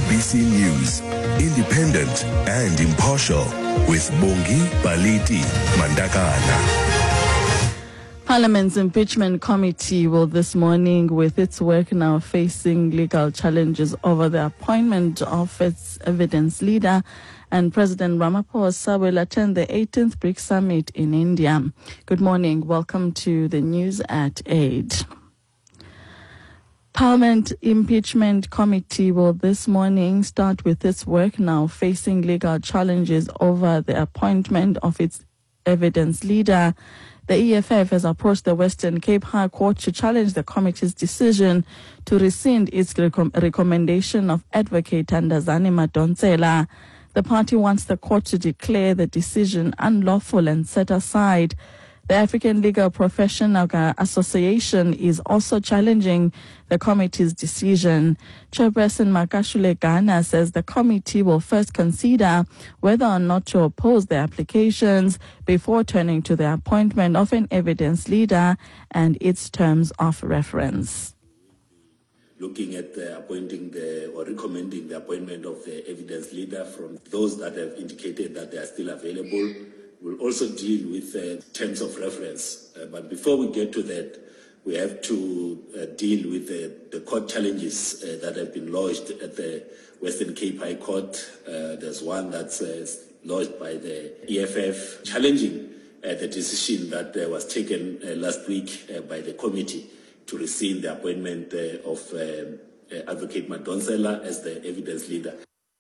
SABC News, independent and impartial, with Bongi Baliti Mandakana. Parliament's impeachment committee will this morning, with its work now facing legal challenges over the appointment of its evidence leader, and President Ramaphosa will attend the 18th BRICS Summit in India. Good morning. Welcome to the news at 8. Parliament Impeachment Committee will this morning start with its work now facing legal challenges over the appointment of its evidence leader. The EFF has approached the Western Cape High Court to challenge the committee's decision to rescind its recommendation of Advocate Thandazani Madonsela. The party wants the court to declare the decision unlawful and set aside. The African Legal Professional Association is also challenging the committee's decision. Chairperson Makashule Ghana says the committee will first consider whether or not to oppose the applications before turning to the appointment of an evidence leader and its terms of reference. Looking at appointing or recommending the appointment of the evidence leader from those that have indicated that they are still available. We'll also deal with terms of reference. But before we get to that, we have to deal with the court challenges that have been lodged at the Western Cape High Court. There's one that's lodged by the EFF challenging the decision that was taken last week by the committee to rescind the appointment of Advocate Madonsela as the evidence leader.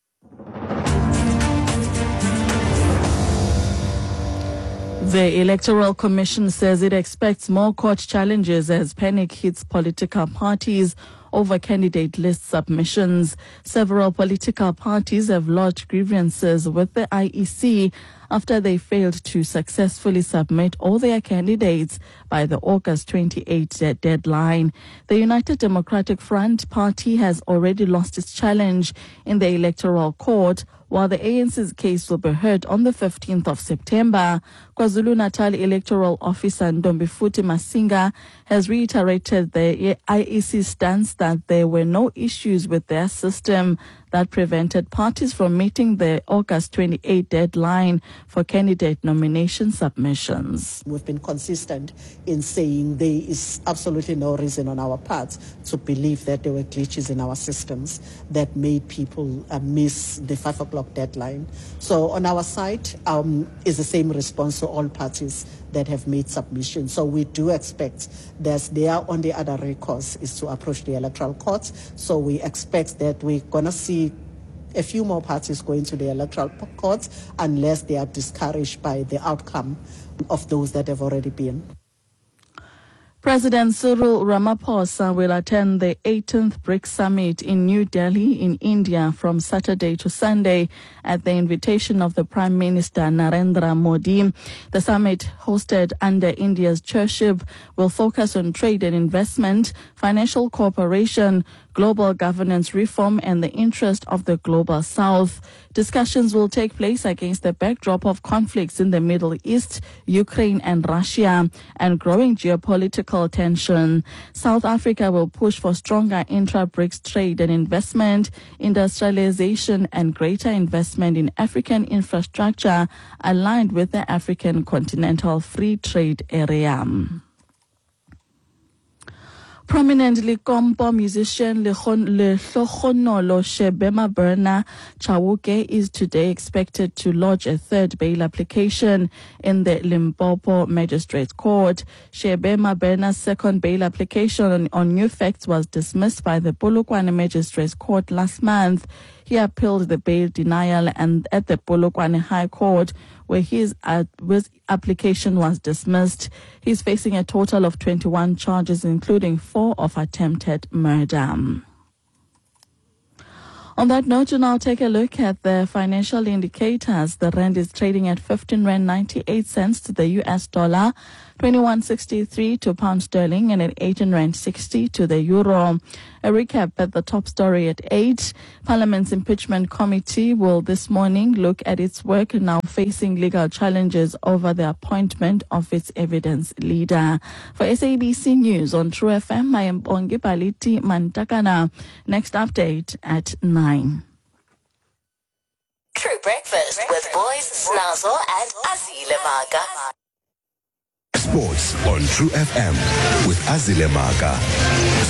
The Electoral Commission says it expects more court challenges as panic hits political parties over candidate list submissions. Several political parties have lodged grievances with the IEC after they failed to successfully submit all their candidates by the August 28 deadline. The United Democratic Front Party has already lost its challenge in the Electoral Court, while the ANC's case will be heard on the 15th of September. KwaZulu-Natal Electoral Officer Ndombifuthi Masinga has reiterated the IEC stance that there were no issues with their system that prevented parties from meeting the August 28 deadline for candidate nomination submissions. We've been consistent in saying there is absolutely no reason on our part to believe that there were glitches in our systems that made people miss the 5 o'clock deadline. So on our side is the same response to all parties that have made submissions. So we do expect that their only other recourse is to approach the Electoral Court. So we expect that we're going to see a few more parties going to the Electoral Court unless they are discouraged by the outcome of those that have already been. President Cyril Ramaphosa will attend the 18th BRICS Summit in New Delhi in India from Saturday to Sunday at the invitation of the Prime Minister Narendra Modi. The summit, hosted under India's chairship, will focus on trade and investment, financial cooperation, global governance reform and the interest of the global south. Discussions will take place against the backdrop of conflicts in the Middle East, Ukraine and Russia, and growing geopolitical tension. South Africa will push for stronger intra-BRICS trade and investment, industrialization and greater investment in African infrastructure aligned with the African Continental Free Trade Area. Prominent Likompo musician Lehlohonolo Shebema Berna Chawuke is today expected to lodge a third bail application in the Limpopo Magistrates Court. Shebema Berna's second bail application on new facts was dismissed by the Polokwane Magistrates Court last month. He appealed the bail denial and at the Polokwane High Court, where his application was dismissed. He's facing a total of 21 charges, including 4 of attempted murder. On that note, we'll now take a look at the financial indicators. The rand is trading at 15 rand 98 cents to the US dollar, 21.63 to pound sterling, and at 18 rand 60 to the euro. A recap at the top story at 8. Parliament's impeachment committee will this morning look at its work now facing legal challenges over the appointment of its evidence leader. For SABC News on True FM, I am Bongi Baliti Mantakana. Next update at 9. Breakfast with boys Snazo and Azile Maga. Sports on True FM with Azile Maga.